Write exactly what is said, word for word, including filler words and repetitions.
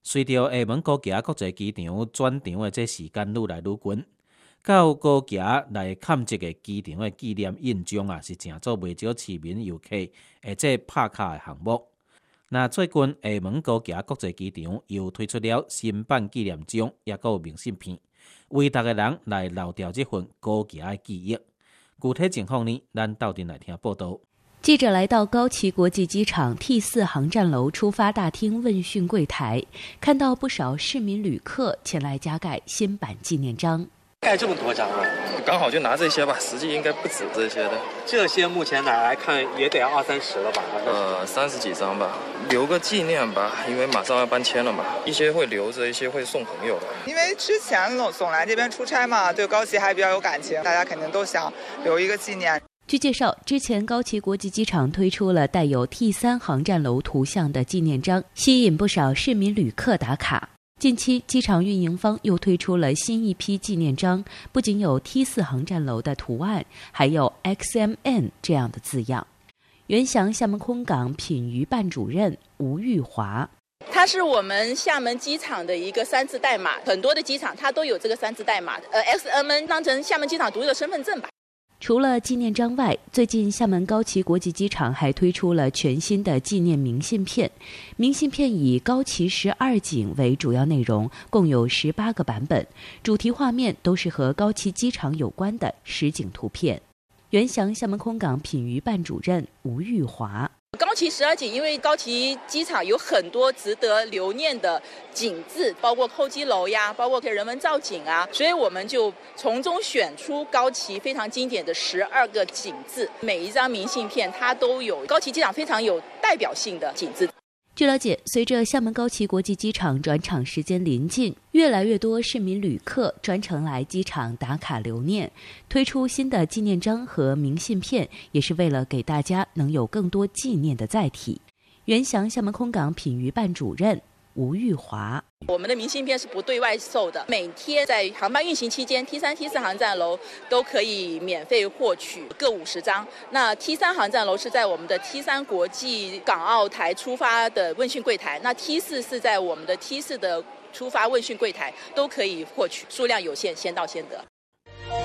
随着厦门高架国际机场转场的这时间愈来愈近，到高架来看这个机场的纪念印章啊，是正做袂少市民游客或者拍卡的项目。那最近厦门高架国际机场又推出了新版纪念章，也佮有明信片，为逐个人来留掉这份高架的记忆。具体情况呢，咱斗阵来听报道。 记者来到高崎国际机场 T 四航站楼出发大厅问讯柜台，看到不少市民旅客前来加盖新版纪念章。 盖这么多张啊？ 刚好就拿这些吧，实际应该不止这些的。 这些目前拿来看也得要二三十了吧？ 呃，三十几张吧，留个纪念吧，因为马上要搬迁了嘛。一些会留着，一些会送朋友的。 因为之前总总来这边出差嘛，对高崎还比较有感情，大家肯定都想留一个纪念。 据介绍，之前高崎国际机场推出了带有 T 三航站楼图像的纪念章，吸引不少市民旅客打卡。近期，机场运营方又推出了新一批纪念章，不仅有 T 四航站楼的图案，还有 X M N 这样的字样。原翔厦门空港品瑜办主任吴玉华。 它是我们厦门机场的一个三字代码，很多的机场它都有这个三字代码。呃 ，X M N 当成厦门机场独有的身份证吧。 除了纪念章外，最近厦门高崎国际机场还推出了全新的纪念明信片。明信片以高崎十二景为主要内容，共有十八个版本，主题画面都是和高崎机场有关的实景图片。原翔厦门空港品瑜办主任吴玉华。 高崎十二景，因为高崎机场有很多值得留念的景致，包括候机楼呀，包括人文造景啊，所以我们就从中选出高崎非常经典的十二个景致，每一张明信片它都有高崎机场非常有代表性的景致。 据了解，随着厦门高崎国际机场转场时间临近，越来越多市民旅客专程来机场打卡留念。推出新的纪念章和明信片，也是为了给大家能有更多纪念的载体。原翔厦门空港品瑜办主任吴玉华。 我们的明信片是不对外售的，每天在航班运行期间 T 三、T 四航站楼都可以免费获取各五十张。那 T 三航站楼是在我们的 T 三国际港澳台出发的问讯柜台，那 T 四是在我们的 T 四的出发问讯柜台，都可以获取，数量有限，先到先得。